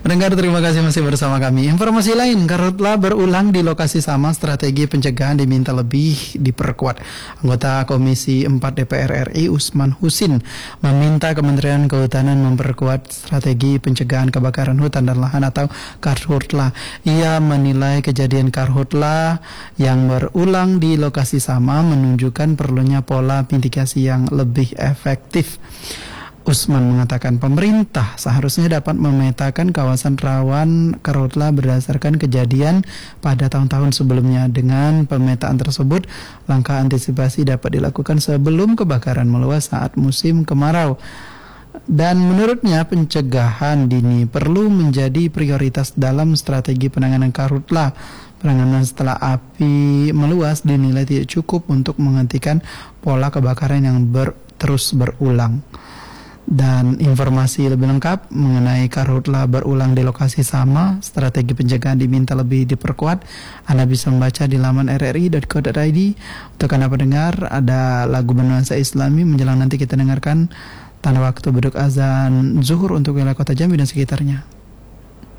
Pendengar, terima kasih masih bersama kami. Informasi lain, karhutlah berulang di lokasi sama, strategi pencegahan diminta lebih diperkuat. Anggota Komisi 4 DPR RI Usman Husin meminta Kementerian Kehutanan memperkuat strategi pencegahan kebakaran hutan dan lahan atau karhutlah. Ia menilai kejadian karhutlah yang berulang di lokasi sama menunjukkan perlunya pola mitigasi yang lebih efektif. Usman mengatakan pemerintah seharusnya dapat memetakan kawasan rawan karhutlah berdasarkan kejadian pada tahun-tahun sebelumnya. Dengan pemetaan tersebut, langkah antisipasi dapat dilakukan sebelum kebakaran meluas saat musim kemarau. Dan menurutnya pencegahan dini perlu menjadi prioritas dalam strategi penanganan karhutlah. Penanganan setelah api meluas dinilai tidak cukup untuk menghentikan pola kebakaran yang terus berulang. Dan informasi lebih lengkap mengenai karhutlah berulang di lokasi sama, strategi pencegahan diminta lebih diperkuat, Anda bisa membaca di laman rri.co.id. Untuk Anda pendengar, ada lagu bernuansa Islami menjelang nanti kita dengarkan tanda waktu beduk azan zuhur untuk wilayah kota Jambi dan sekitarnya.